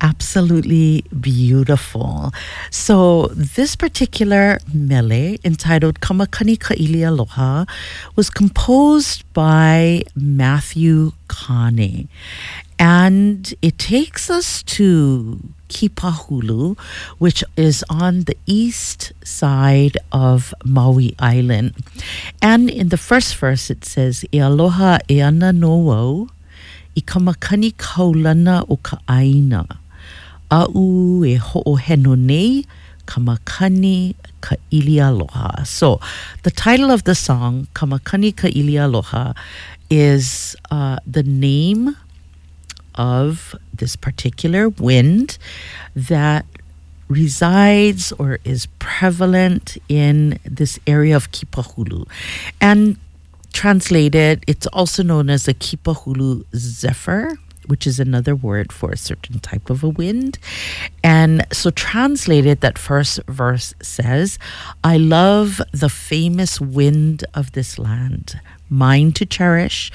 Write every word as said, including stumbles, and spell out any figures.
Absolutely beautiful. So this particular mele, entitled Kamakani Ka'ili Aloha, was composed by Matthew Kane. And it takes us to Kipahulu, which is on the east side of Maui Island. And in the first verse it says, E aloha e ana no au, I kamakani kaulana o ka aina. A'u e ho'oheno nei, Kamakani Ka'ili Aloha. So the title of the song, Kamakani Ka'ili Aloha, is uh, the name of this particular wind that resides or is prevalent in this area of Kipahulu. And translated, it's also known as the Kipahulu Zephyr, which is another word for a certain type of a wind. And so translated, that first verse says, I love the famous wind of this land, mine to cherish,